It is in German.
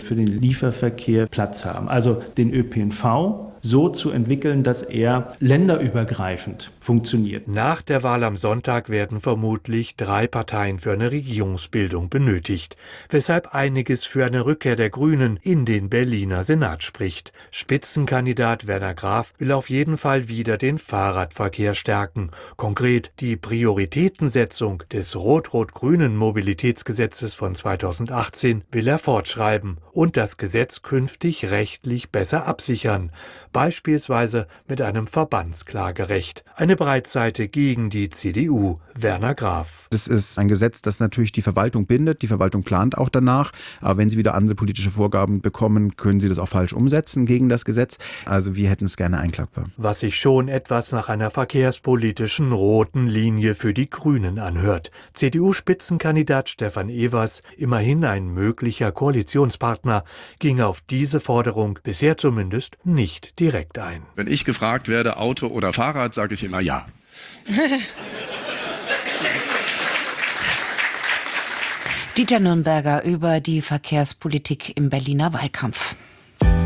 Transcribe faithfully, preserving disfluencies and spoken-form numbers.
für den Lieferverkehr Platz haben. Also den Ö P N V so zu entwickeln, dass er länderübergreifend funktioniert. Nach der Wahl am Sonntag werden vermutlich drei Parteien für eine Regierungsbildung benötigt, weshalb einiges für eine Rückkehr der Grünen in den Berliner Senat spricht. Spitzenkandidat Werner Graf will auf jeden Fall wieder den Fahrradverkehr stärken. Konkret die Prioritätensetzung des rot-rot-grünen Mobilitätsgesetzes von zweitausendachtzehn will er fortschreiben und das Gesetz künftig rechtlich besser absichern. Beispielsweise mit einem Verbandsklagerecht. Eine Breitseite gegen die C D U. Werner Graf. Das ist ein Gesetz, das natürlich die Verwaltung bindet. Die Verwaltung plant auch danach. Aber wenn sie wieder andere politische Vorgaben bekommen, können sie das auch falsch umsetzen gegen das Gesetz. Also wir hätten es gerne einklappbar. Was sich schon etwas nach einer verkehrspolitischen roten Linie für die Grünen anhört. C D U-Spitzenkandidat Stefan Evers, immerhin ein möglicher Koalitionspartner, ging auf diese Forderung bisher zumindest nicht direkt ein. Wenn ich gefragt werde, Auto oder Fahrrad, sage ich immer ja. Dieter Nürnberger über die Verkehrspolitik im Berliner Wahlkampf.